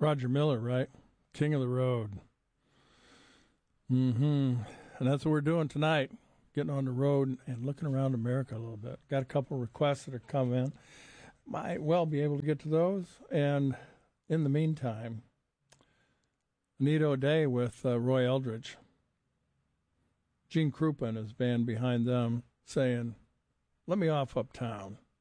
Roger Miller, right? King of the Road. And that's what we're doing tonight, getting on the road and looking around America a little bit. Got a couple of requests that have come in. Might well be able to get to those. And in the meantime, Anita O'Day with Roy Eldridge. Gene Krupa and his band behind them saying, "Let me off uptown."